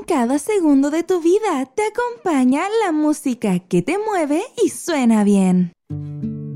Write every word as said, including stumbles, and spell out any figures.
cada segundo de tu vida te acompaña la música que te mueve y suena bien.